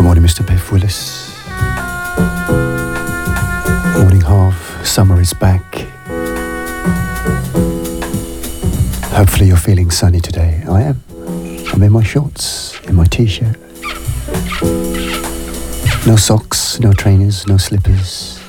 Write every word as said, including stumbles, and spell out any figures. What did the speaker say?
Good morning, Mister Biff Willis. Morning half, summer is back. Hopefully you're feeling sunny today. I am. I'm in my shorts, in my t-shirt. No socks, no trainers, no slippers.